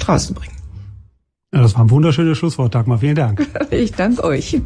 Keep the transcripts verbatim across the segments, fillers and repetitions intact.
Straßen bringen. Ja, das war ein wunderschönes Schlusswort, Dagmar. Vielen Dank. Ich danke euch.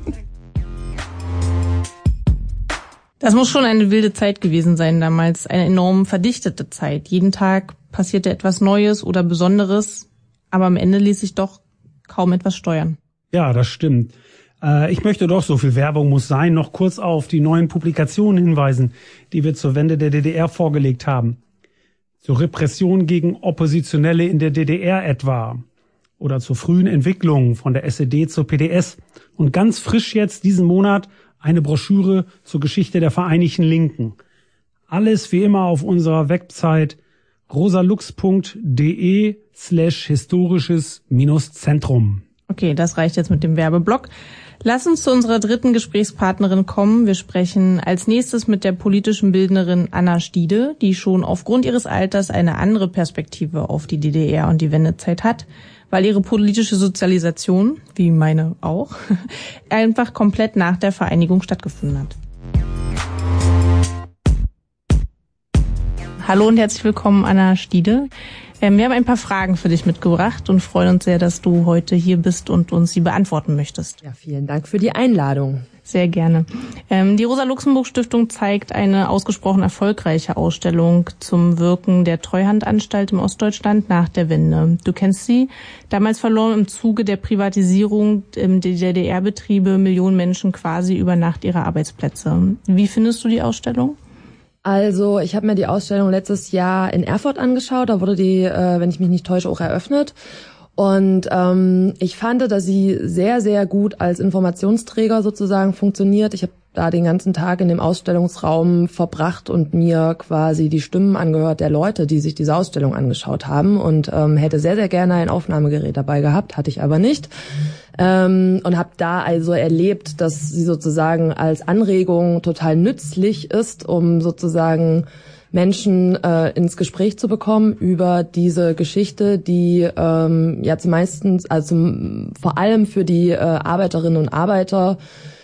Das muss schon eine wilde Zeit gewesen sein damals, eine enorm verdichtete Zeit. Jeden Tag passierte etwas Neues oder Besonderes, aber am Ende ließ sich doch kaum etwas steuern. Ja, das stimmt. Äh, ich möchte doch, so viel Werbung muss sein, noch kurz auf die neuen Publikationen hinweisen, die wir zur Wende der D D R vorgelegt haben. Zur Repression gegen Oppositionelle in der D D R etwa. Oder zur frühen Entwicklung von der S E D zur P D S. Und ganz frisch jetzt diesen Monat eine Broschüre zur Geschichte der Vereinigten Linken. Alles wie immer auf unserer Website rosalux.de slash historisches minus Zentrum. Okay, das reicht jetzt mit dem Werbeblock. Lass uns zu unserer dritten Gesprächspartnerin kommen. Wir sprechen als nächstes mit der politischen Bildnerin Anna Stiede, die schon aufgrund ihres Alters eine andere Perspektive auf die D D R und die Wendezeit hat, weil ihre politische Sozialisation, wie meine auch, einfach komplett nach der Vereinigung stattgefunden hat. Hallo und herzlich willkommen, Anna Stiede. Ähm, wir haben ein paar Fragen für dich mitgebracht und freuen uns sehr, dass du heute hier bist und uns sie beantworten möchtest. Ja, vielen Dank für die Einladung. Sehr gerne. Ähm, die Rosa-Luxemburg-Stiftung zeigt eine ausgesprochen erfolgreiche Ausstellung zum Wirken der Treuhandanstalt im Ostdeutschland nach der Wende. Du kennst sie. Damals verloren im Zuge der Privatisierung der D D R-Betriebe Millionen Menschen quasi über Nacht ihre Arbeitsplätze. Wie findest du die Ausstellung? Also ich habe mir die Ausstellung letztes Jahr in Erfurt angeschaut. Da wurde die, äh, wenn ich mich nicht täusche, auch eröffnet. Und ähm, ich fand, dass sie sehr, sehr gut als Informationsträger sozusagen funktioniert. Ich habe da den ganzen Tag in dem Ausstellungsraum verbracht und mir quasi die Stimmen angehört der Leute, die sich diese Ausstellung angeschaut haben, und ähm, hätte sehr, sehr gerne ein Aufnahmegerät dabei gehabt, hatte ich aber nicht. Ähm, und habe da also erlebt, dass sie sozusagen als Anregung total nützlich ist, um sozusagen Menschen äh, ins Gespräch zu bekommen über diese Geschichte, die ähm, jetzt meistens, also vor allem für die äh, Arbeiterinnen und Arbeiter,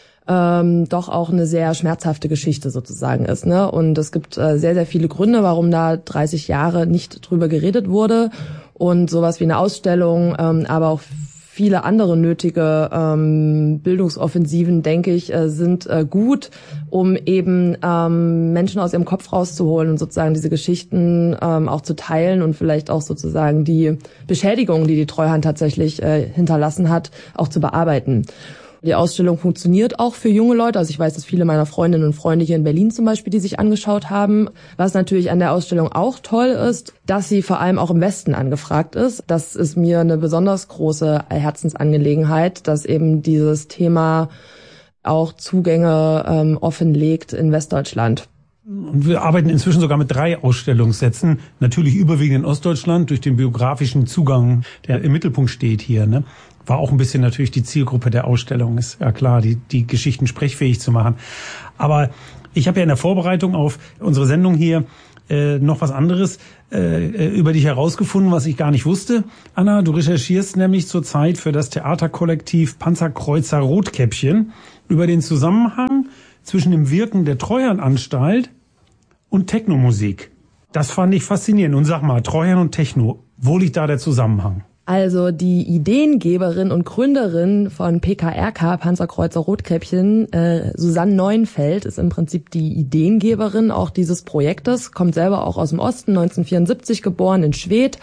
ähm, doch auch eine sehr schmerzhafte Geschichte sozusagen ist, ne? Und es gibt äh, sehr, sehr viele Gründe, warum da dreißig Jahre nicht drüber geredet wurde, und sowas wie eine Ausstellung, ähm, aber auch viele andere nötige ähm, Bildungsoffensiven, denke ich, äh, sind äh, gut, um eben ähm, Menschen aus ihrem Kopf rauszuholen und sozusagen diese Geschichten ähm, auch zu teilen und vielleicht auch sozusagen die Beschädigungen, die die Treuhand tatsächlich äh, hinterlassen hat, auch zu bearbeiten. Die Ausstellung funktioniert auch für junge Leute. Also ich weiß, dass viele meiner Freundinnen und Freunde hier in Berlin zum Beispiel, die sich angeschaut haben. Was natürlich an der Ausstellung auch toll ist, dass sie vor allem auch im Westen angefragt ist. Das ist mir eine besonders große Herzensangelegenheit, dass eben dieses Thema auch Zugänge ähm, offenlegt in Westdeutschland. Und wir arbeiten inzwischen sogar mit drei Ausstellungssätzen. Natürlich überwiegend in Ostdeutschland durch den biografischen Zugang, der im Mittelpunkt steht hier, ne? War auch ein bisschen natürlich die Zielgruppe der Ausstellung, ist ja klar, die, die Geschichten sprechfähig zu machen. Aber ich habe ja in der Vorbereitung auf unsere Sendung hier äh, noch was anderes äh, über dich herausgefunden, was ich gar nicht wusste. Anna, du recherchierst nämlich zurzeit für das Theaterkollektiv Panzerkreuzer Rotkäppchen über den Zusammenhang zwischen dem Wirken der Treuhandanstalt und Technomusik. Das fand ich faszinierend. Und sag mal, Treuhand und Techno, wo liegt da der Zusammenhang? Also die Ideengeberin und Gründerin von P K R K, Panzerkreuzer Rotkäppchen, äh, Susanne Neuenfeld, ist im Prinzip die Ideengeberin auch dieses Projektes, kommt selber auch aus dem Osten, neunzehnhundertvierundsiebzig geboren in Schwedt.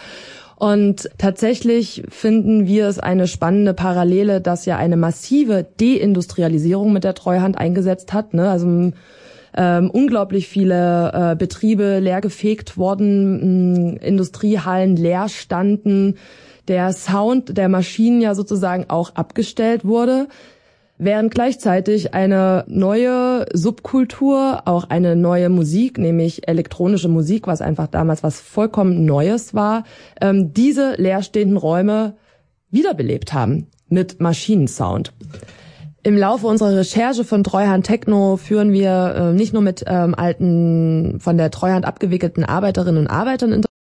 Und tatsächlich finden wir es eine spannende Parallele, dass ja eine massive Deindustrialisierung mit der Treuhand eingesetzt hat, ne? Also Ähm, unglaublich viele äh, Betriebe leergefegt wurden, mh, Industriehallen leer standen, der Sound der Maschinen ja sozusagen auch abgestellt wurde, während gleichzeitig eine neue Subkultur, auch eine neue Musik, nämlich elektronische Musik, was einfach damals was vollkommen Neues war, ähm, diese leerstehenden Räume wiederbelebt haben mit Maschinensound. Im Laufe unserer Recherche von Treuhand Techno führen wir äh, nicht nur mit ähm, alten, von der Treuhand abgewickelten Arbeiterinnen und Arbeitern